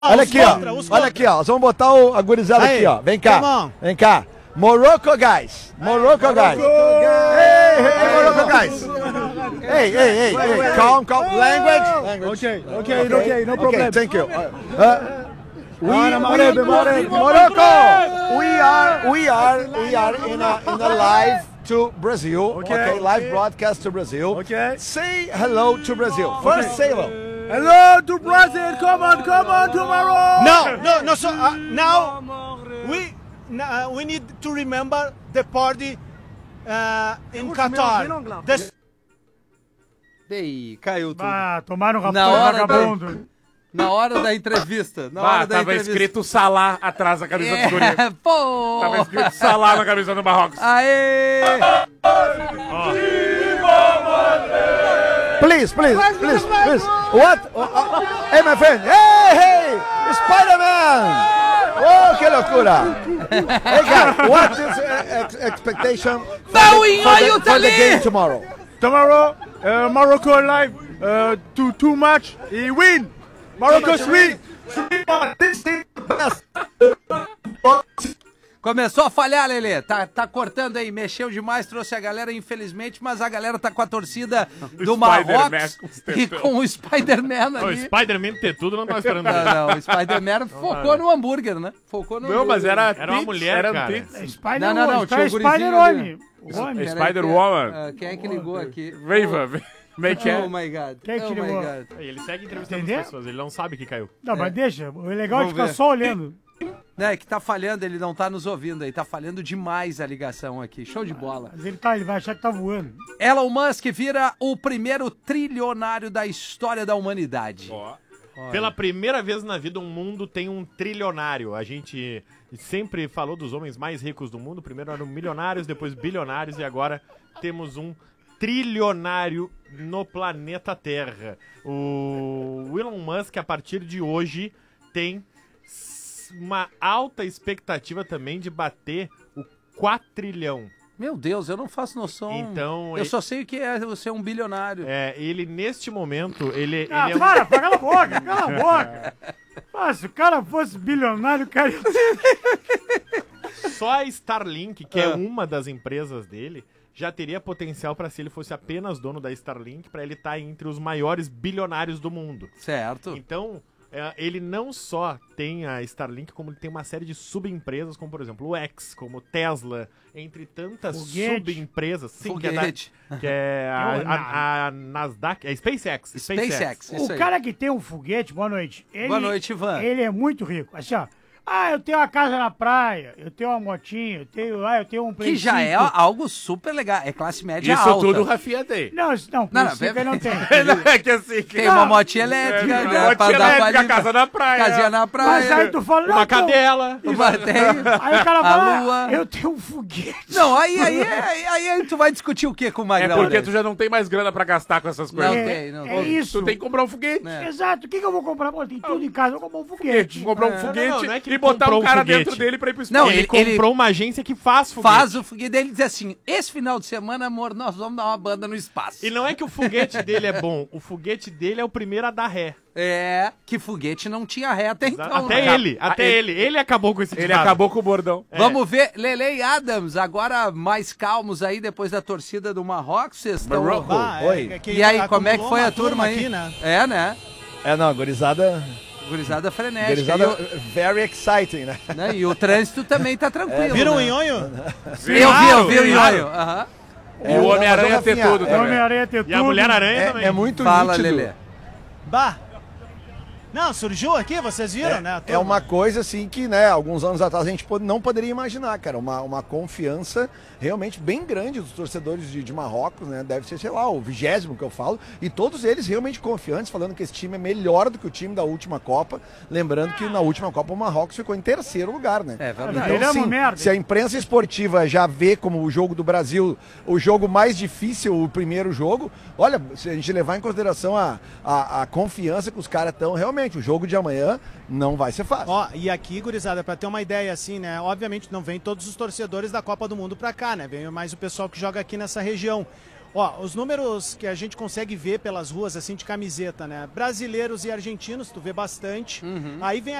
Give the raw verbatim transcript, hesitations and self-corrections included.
Olha aqui, ó. Olha aqui, ó. Nós vamos botar o, a gurizada aqui, ó. Vem cá. Vem cá. Morocco guys. Morocco guys. Hey, hey, Morocco guys. Hey, hey, hey, hey. Calm, calm. Language. Language. Okay, okay, okay, no problem. Okay, thank you. Uh, we, we, Morocco. We are, we are, we are in a in a live to Brazil. Okay, okay live broadcast to Brazil. Okay. Say hello to Brazil. First, say hello. Hello to Brazil. Come on, come on, tomorrow. No, no, no. So uh, now we uh, we need to remember the party uh, in Qatar. The... Ei, caiu tudo. Ah, tomaram um na hora vagabundo. Da, na hora da entrevista. Na ah, hora da tava entrevista. escrito Salah atrás da camisa é, do guri. Pô! Tava escrito Salah na camisa do Marrocos. Aê! Oh. Please, please, please, please. What? Oh, oh. Hey, my friend. Hey, hey! Spider-Man! Oh, que loucura! Hey, guys, what is uh, ex expectation for, Não, the, for, the, for the ali. game tomorrow? Tomorrow, uh, Morocco live. Uh, to too much. He win. Morocco win. Começou a falhar, Lelê. Tá, tá cortando aí. Mexeu demais, trouxe a galera, infelizmente, mas a galera tá com a torcida do Marrocos e com o Spider-Man ali. O Spider-Man ter tudo, não tava esperando. Não, não, o Spider-Man focou no hambúrguer, né? Focou no Não, hambúrguer. mas era, era uma mulher, era cara. É Spider não, não, não, tinha o Spider-Homem. Spider-Woman. Uh, quem é que ligou aqui? Viva, make Oh my God. Quem é que oh ligou? my God. Ele segue entrevistando as pessoas, ele não sabe que caiu. Não, mas É. deixa. O legal é Vamos ficar ver. só olhando. Não, é que tá falhando, ele não tá nos ouvindo aí, tá falhando demais a ligação aqui. Show de bola. Mas ele, tá, ele vai achar que tá voando. Elon Musk vira o primeiro trilionário da história da humanidade. Ó. Pela primeira vez na vida, um mundo tem um trilionário. A gente sempre falou dos homens mais ricos do mundo. Primeiro eram milionários, depois bilionários e agora temos um trilionário no planeta Terra. O Elon Musk, a partir de hoje, tem uma alta expectativa também de bater o quatrilhão. Meu Deus, eu não faço noção. Então, eu ele, só sei o que é você um bilionário. É, ele neste momento, ele, Ah, ele é para, cala a boca, cala a boca. Ah, se o cara fosse bilionário, o cara ia... Só a Starlink, que é Ah. uma das empresas dele, já teria potencial para, se ele fosse apenas dono da Starlink, para ele estar entre os maiores bilionários do mundo. Certo. Então, é, ele não só tem a Starlink, como ele tem uma série de subempresas, como por exemplo o X, como Tesla, entre tantas Foguete. subempresas. Sim, que é, Foguete. da, que é a, a, a Nasdaq, é SpaceX. SpaceX. Isso O aí. cara que tem um foguete, boa noite. Ele, Boa noite, Ivan. Ele é muito rico. Assim, ó. Ah, eu tenho uma casa na praia, eu tenho uma motinha, eu tenho, ah, eu tenho um Play Que já é cinco. algo super legal. É classe média Isso alta. tudo o Rafinha tem. Não, isso- não, Não, Play não, cinco ele não tem. Não, é que assim... Tem Não. uma motinha elétrica, É, né? motinha pra dar pra elétrica, ali- casa na praia. Casinha na praia. Mas aí tu fala... Uma não, então- cadela. Uma- tem- Aí o cara A fala, lua. ah, eu tenho um foguete. Não, aí, aí, aí, aí, aí tu vai discutir o que com o É Magrão? porque né? tu já não tem mais grana pra gastar com essas coisas. Não É, tem, não é tem. isso. Tu tem que comprar um foguete. É. Exato. O que, que eu vou comprar? Pô, tem tudo em casa, eu vou comprar um foguete. Tu comprar um É. foguete Não, não, não é que e ele botar comprou um um cara foguete. dentro dele pra ir pro espaço. Não, ele, ele- comprou ele- uma agência que faz foguete. Faz o foguete dele e diz assim: esse final de semana, amor, nós vamos dar uma banda no espaço. E não é que o foguete dele é bom, o foguete dele é o primeiro a dar ré. É, que foguete não tinha ré até então. até né? ele, até ele. Ele acabou com esse Ele ditado. acabou com o bordão. É. Vamos ver, Lele e Adams, agora mais calmos aí depois da torcida do Marrocos. Vocês estão. Marrocos. Ah, é, Oi. é que E aí, como é que acumulou foi uma a turma aí? aqui, né? É, né? É, não, gurizada. Gurizada frenética. Gurizada E, o, very exciting, né? né, e o trânsito também tá tranquilo. Viram o né? Nhonho? Eu vi, eu vi o Claro. Nhonho. Aham. E o Homem-Aranha mas, ter Rafinha, tudo é- também. Homem-Aranha tem E a tudo. Mulher-Aranha também. É, é muito Fala, nítido. Lelê. Bah! Não, surgiu aqui, vocês viram, né? a É turma? uma coisa assim que, né, alguns anos atrás a gente pod- não poderia imaginar, cara. Uma, uma confiança realmente bem grande dos torcedores de, de Marrocos, né? Deve ser, sei lá, o vigésimo que eu falo. E todos eles realmente confiantes, falando que esse time é melhor do que o time da última Copa. Lembrando que na última Copa o Marrocos ficou em terceiro lugar, né? É verdade. Então, Ele é uma sim, merda. se a imprensa esportiva já vê como o jogo do Brasil o jogo mais difícil, o primeiro jogo, olha, se a gente levar em consideração a, a, a confiança que os caras estão, realmente, o jogo de amanhã não vai ser fácil. Ó, e aqui, gurizada, pra ter uma ideia assim, né? Obviamente não vem todos os torcedores da Copa do Mundo pra cá, né? Vem mais o pessoal que joga aqui nessa região. Ó, os números que a gente consegue ver pelas ruas, assim, de camiseta, né? Brasileiros e argentinos, tu vê bastante. Uhum. Aí vem